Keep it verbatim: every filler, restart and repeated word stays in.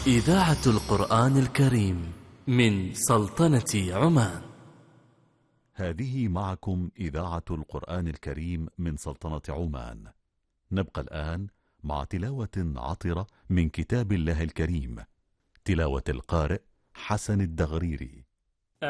إذاعة القرآن الكريم من سلطنة عمان. هذه معكم إذاعة القرآن الكريم من سلطنة عمان. نبقى الآن مع تلاوة عطرة من كتاب الله الكريم، تلاوة القارئ حسن الدغريري.